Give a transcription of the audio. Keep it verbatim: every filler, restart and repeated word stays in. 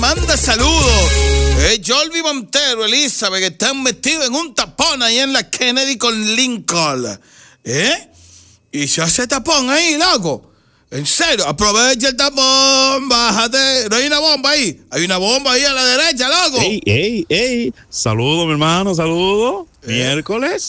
manda saludos. Eh, Jordi Montero, Elizabeth, que están metidos en un tapón ahí en la Kennedy con Lincoln. ¿Eh? Y se hace tapón ahí, loco. En serio, aprovecha el tapón, bájate. No hay una bomba ahí. Hay una bomba ahí a la derecha, loco. Ey, ey, ey. Saludos, mi hermano, saludos. Eh. Miércoles.